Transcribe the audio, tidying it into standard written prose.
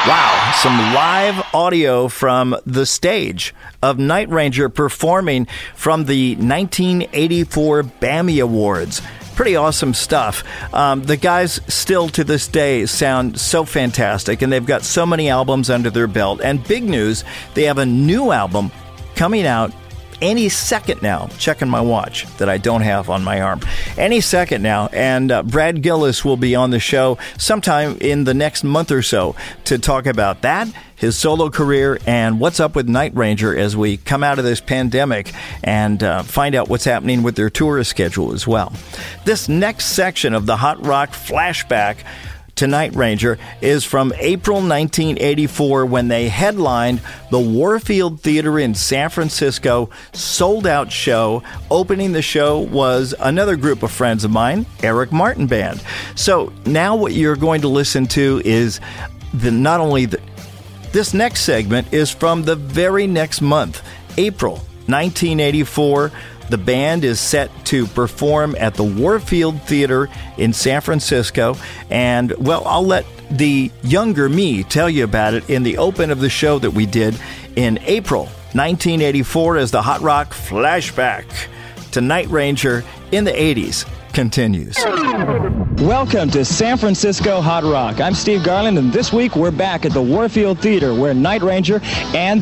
Wow, some live audio from the stage of Night Ranger performing from the 1984 BAMI Awards. Pretty awesome stuff. The guys still to this day sound so fantastic, and they've got so many albums under their belt. And big news, they have a new album coming out any second now. Checking my watch that I don't have on my arm. Any second now. And Brad Gillis will be on the show sometime in the next month or so to talk about that, his solo career, and what's up with Night Ranger as we come out of this pandemic and find out what's happening with their tour schedule as well. This next section of the Hot Rock Flashback to Night Ranger is from April 1984 when they headlined the Warfield Theater in San Francisco, sold-out show. Opening the show was another group of friends of mine, Eric Martin Band. So now what you're going to listen to is this next segment is from the very next month, April 1984. The band is set to perform at the Warfield Theater in San Francisco. And, well, I'll let the younger me tell you about it in the open of the show that we did in April 1984 as the Hot Rock Flashback to Night Ranger in the 80s continues. Welcome to San Francisco Hot Rock. I'm Steve Garland, and this week we're back at the Warfield Theater where Night Ranger and